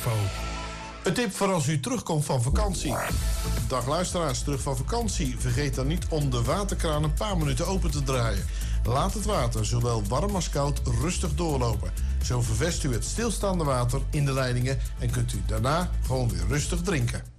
Info. Een tip voor als u terugkomt van vakantie. Dag luisteraars, terug van vakantie. Vergeet dan niet om de waterkraan een paar minuten open te draaien. Laat het water, zowel warm als koud, rustig doorlopen. Zo ververst u het stilstaande water in de leidingen en kunt u daarna gewoon weer rustig drinken.